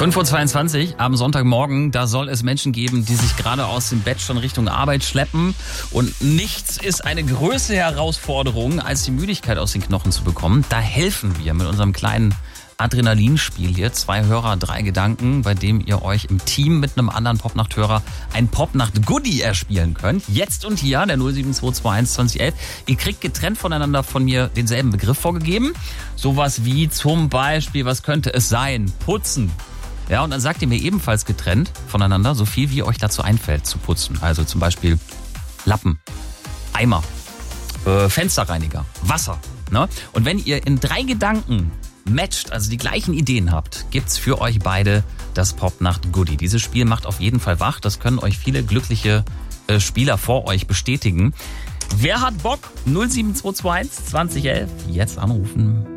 5:22 Uhr am Sonntagmorgen, da soll es Menschen geben, die sich gerade aus dem Bett schon Richtung Arbeit schleppen. Und nichts ist eine größere Herausforderung, als die Müdigkeit aus den Knochen zu bekommen. Da helfen wir mit unserem kleinen Adrenalinspiel hier. 2 Hörer, 3 Gedanken, bei dem ihr euch im Team mit einem anderen Popnacht-Hörer ein Popnacht-Goodie erspielen könnt. Jetzt und hier, der 07221 2011. Ihr kriegt getrennt voneinander von mir denselben Begriff vorgegeben. Sowas wie zum Beispiel, was könnte es sein? Putzen. Ja, und dann sagt ihr mir ebenfalls getrennt voneinander so viel, wie euch dazu einfällt zu putzen. Also zum Beispiel Lappen, Eimer, Fensterreiniger, Wasser. Ne? Und wenn ihr in 3 Gedanken matcht, also die gleichen Ideen habt, gibt's für euch beide das Popnacht-Goodie. Dieses Spiel macht auf jeden Fall wach. Das können euch viele glückliche Spieler vor euch bestätigen. Wer hat Bock? 07221 2011. Jetzt anrufen.